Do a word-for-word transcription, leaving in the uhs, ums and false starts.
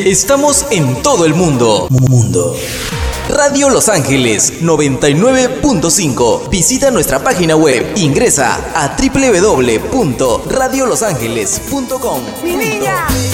Estamos en todo el mundo. Mundo. Radio Los Ángeles noventa y nueve punto cinco. Visita nuestra página web. Ingresa a doble u doble u doble u punto radio los ángeles punto com. ¡Mi niña!